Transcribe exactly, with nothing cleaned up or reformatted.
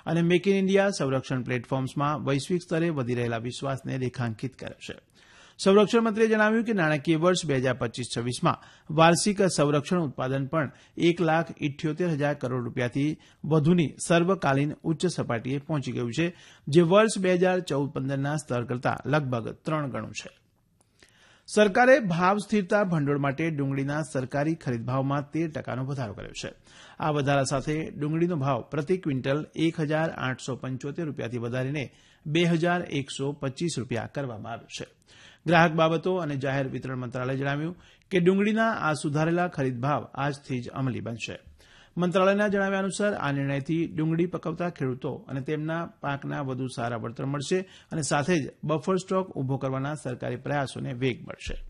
અને make in India સંરક્ષણ પ્લેટફોર્મ્સમાં વૈશ્વિક સ્તરે વધી રહેલા વિશ્વાસને રેખાંકિત કર્યો છે. સંરક્ષણ મંત્રીએ જણાવ્યું કે નાણાકીય વર્ષ બે હજાર પચીસ છવ્વીસમાં વાર્ષિક સંરક્ષણ ઉત્પાદન પણ એક લાખ ઇઠ્યોતેર હજાર કરોડ રૂપિયાથી વધુની સર્વકાલીન ઉચ્ચ સપાટીએ પહોંચી ગયું છે, જે વર્ષ બે હજાર ચૌદ પંદરના સ્તર કરતાં લગભગ ત્રણ ગણું છે. સરકારે ભાવ સ્થિરતા ભંડોળ માટે ડુંગળીના સરકારી ખરીદ ભાવમાં તેર ટકાનો વધારો કર્યો છે. આ વધારા સાથે ડુંગળીનો ભાવ પ્રતિ ક્વિન્ટલ એક હજાર આઠસો પંચોતેર રૂપિયાથી વધારીને બે હજાર એકસો પચીસ રૂપિયા કરવામાં આવ્યો છે. ગ્રાહક બાબતો અને જાહેર વિતરણ મંત્રાલયે જણાવ્યું કે ડુંગળીના આ સુધારેલા ખરીદ ભાવ આજથી જ અમલી બનશે. મંત્રાલયના જણાવ્યા અનુસાર આ નિર્ણયથી ડુંગળી પકવતા ખેડૂતો અને તેમના પાકના વધુ સારા વળતર મળશે અને સાથે જ બફર સ્ટોક ઉભો કરવાના સરકારી પ્રયાસોને વેગ મળશે.